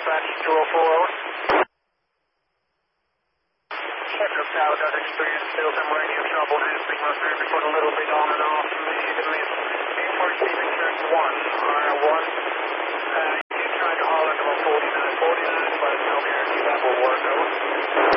dispatch 204. Sheffield Tower does experience still some radio trouble. Handling must report a little bit on and off. Mid to mid. For receiving track 1, R1. You tried to holler at about 49, but no guarantee that will work out.